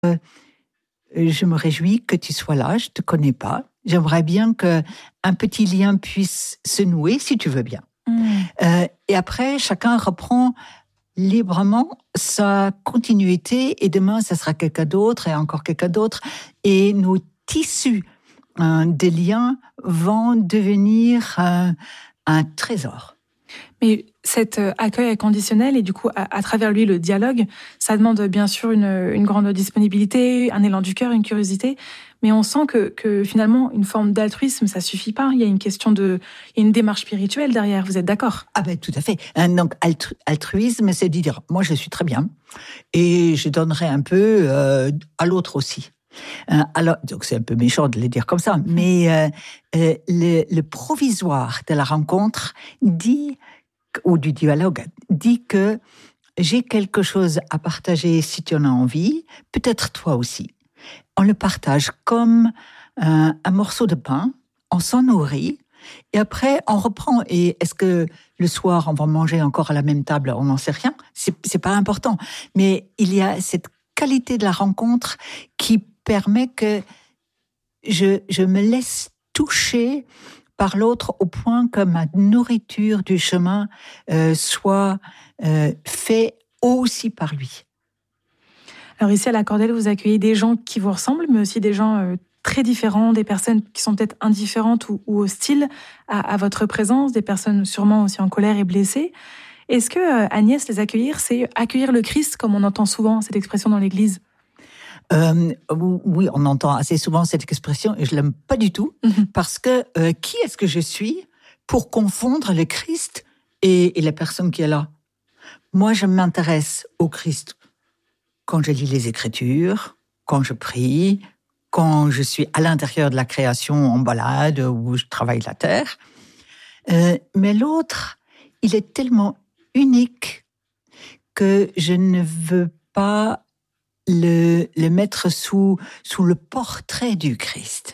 je me réjouis que tu sois là, je ne te connais pas. J'aimerais bien qu'un petit lien puisse se nouer, si tu veux bien. Et après, chacun reprend librement sa continuité, et demain, ça sera quelqu'un d'autre, et encore quelqu'un d'autre. Et nos tissus de liens vont devenir un trésor. Mais cet accueil inconditionnel et du coup, à travers lui, le dialogue, ça demande bien sûr une grande disponibilité, un élan du cœur, une curiosité. Mais on sent que finalement, une forme d'altruisme, ça suffit pas. Il y a une question il y a une démarche spirituelle derrière. Vous êtes d'accord ? Ah ben tout à fait. Donc altruisme, c'est de dire moi je suis très bien et je donnerai un peu à l'autre aussi. Alors donc c'est un peu méchant de le dire comme ça, mais le provisoire de la rencontre dit ou du dialogue dit que j'ai quelque chose à partager si tu en as envie, peut-être toi aussi. On le partage comme un morceau de pain, on s'en nourrit, et après on reprend. Et est-ce que le soir on va manger encore à la même table ? On n'en sait rien, c'est pas important. Mais il y a cette qualité de la rencontre qui permet que je me laisse toucher par l'autre au point que ma nourriture du chemin soit faite aussi par lui. Alors ici, à la Cordelle, vous accueillez des gens qui vous ressemblent, mais aussi des gens très différents, des personnes qui sont peut-être indifférentes ou hostiles à votre présence, des personnes sûrement aussi en colère et blessées. Est-ce que, Agnès, les accueillir, c'est accueillir le Christ, comme on entend souvent cette expression dans l'Église ? Oui, on entend assez souvent cette expression et je l'aime pas du tout, parce que qui est-ce que je suis pour confondre le Christ et la personne qui est là ? Moi, je m'intéresse au Christ quand je lis les Écritures, quand je prie, quand je suis à l'intérieur de la création en balade où je travaille la terre. Mais l'autre, il est tellement unique que je ne veux pas le mettre sous le portrait du Christ.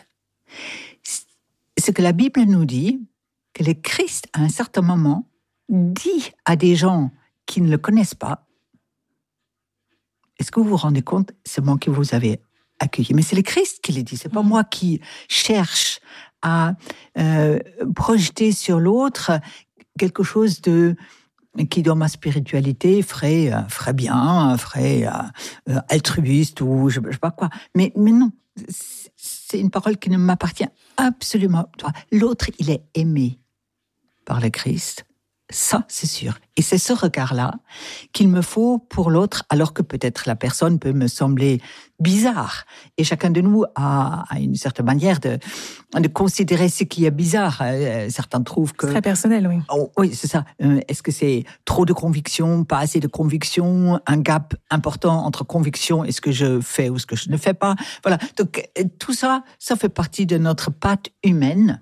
Ce que la Bible nous dit, que le Christ, à un certain moment, dit à des gens qui ne le connaissent pas, est-ce que vous vous rendez compte, c'est moi qui vous avez accueilli, mais c'est le Christ qui le dit, c'est pas moi qui cherche à projeter sur l'autre quelque chose qui dans ma spiritualité ferait bien, ferait altruiste ou je sais pas quoi. Mais non, c'est une parole qui ne m'appartient absolument pas. L'autre, il est aimé par le Christ. Ça, c'est sûr. Et c'est ce regard-là qu'il me faut pour l'autre, alors que peut-être la personne peut me sembler bizarre. Et chacun de nous a une certaine manière de considérer ce qui est bizarre. Certains trouvent que... C'est très personnel, oui. Oh, oui, c'est ça. Est-ce que c'est trop de conviction, pas assez de conviction, un gap important entre conviction et ce que je fais ou ce que je ne fais pas. Voilà. Donc, tout ça, ça fait partie de notre patte humaine,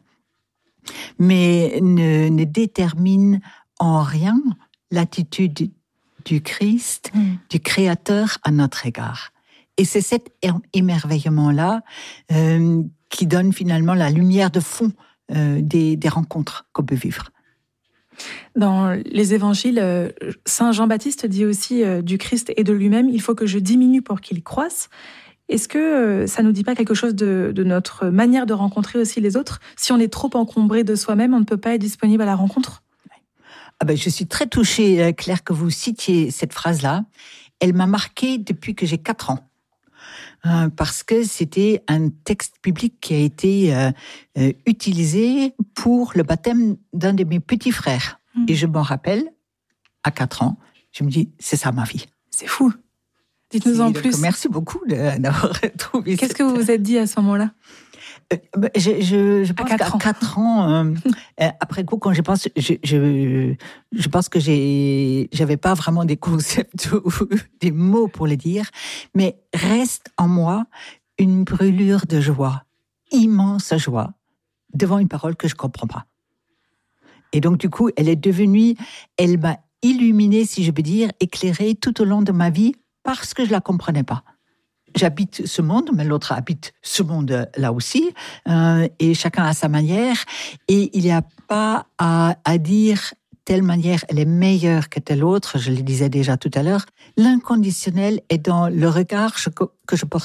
mais ne détermine en rien l'attitude du Christ, du Créateur à notre égard. Et c'est cet émerveillement-là qui donne finalement la lumière de fond des rencontres qu'on peut vivre. Dans les évangiles, Saint Jean-Baptiste dit aussi du Christ et de lui-même, il faut que je diminue pour qu'il croisse. Est-ce que ça ne nous dit pas quelque chose de notre manière de rencontrer aussi les autres ? Si on est trop encombré de soi-même, on ne peut pas être disponible à la rencontre ? Je suis très touchée, Claire, que vous citiez cette phrase-là. Elle m'a marquée depuis que j'ai 4 ans. Parce que c'était un texte biblique qui a été utilisé pour le baptême d'un de mes petits frères. Et je m'en rappelle, à 4 ans, je me dis, c'est ça ma vie. C'est fou. Dites-nous en plus. Merci beaucoup d'avoir trouvé. Qu'est-ce que vous vous êtes dit à ce moment-là ? Je pense qu'à 4 ans, après coup, quand je pense, je pense que j'avais pas vraiment des concepts ou des mots pour le dire, mais reste en moi une brûlure de joie, immense joie, devant une parole que je comprends pas. Et donc, du coup, elle m'a illuminée, si je peux dire, éclairée tout au long de ma vie, parce que je la comprenais pas. J'habite ce monde, mais l'autre habite ce monde là aussi, et chacun à sa manière. Et il n'y a pas à dire telle manière, elle est meilleure que telle autre, je le disais déjà tout à l'heure. L'inconditionnel est dans le regard que je porte